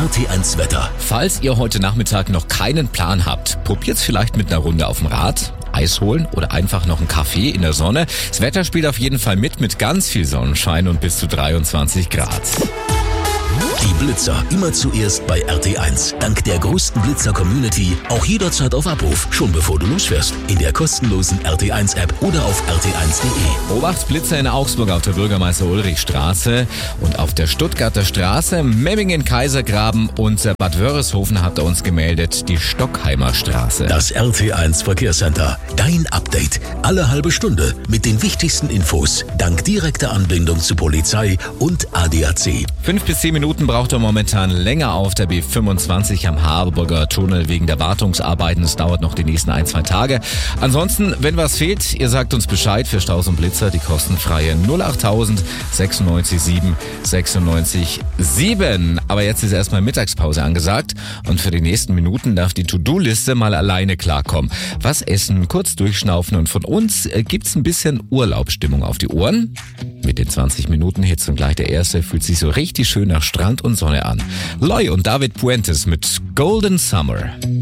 RT1 Wetter. Falls ihr heute Nachmittag noch keinen Plan habt, probiert's vielleicht mit einer Runde auf dem Rad, Eis holen oder einfach noch einen Kaffee in der Sonne. Das Wetter spielt auf jeden Fall mit ganz viel Sonnenschein und bis zu 23 Grad. Die Blitzer immer zuerst bei RT1. Dank der größten Blitzer-Community auch jederzeit auf Abruf, schon bevor du losfährst. In der kostenlosen RT1-App oder auf rt1.de. Beobachtblitzer in Augsburg auf der Bürgermeister-Ulrich-Straße und auf der Stuttgarter Straße, Memmingen, Kaisergraben und Bad Wörishofen hat er uns gemeldet, die Stockheimer Straße. Das RT1 Verkehrscenter. Dein Update. Alle halbe Stunde mit den wichtigsten Infos. Dank direkter Anbindung zu Polizei und ADAC. 5 bis 10 Minuten braucht er momentan länger auf der B25 am Harburger Tunnel wegen der Wartungsarbeiten. Es dauert noch die nächsten 1-2 Tage. Ansonsten, wenn was fehlt, ihr sagt uns Bescheid für Staus und Blitzer. Die kostenfreie 08000 96 7 96 7. Aber jetzt ist erstmal Mittagspause angesagt und für die nächsten Minuten darf die To-Do-Liste mal alleine klarkommen. Was essen, kurz durchschnaufen und von uns gibt's ein bisschen Urlaubsstimmung auf die Ohren. Mit den 20 Minuten Hits und gleich der erste fühlt sich so richtig schön nach Strand und Sonne an. Loy und David Puentes mit Golden Summer.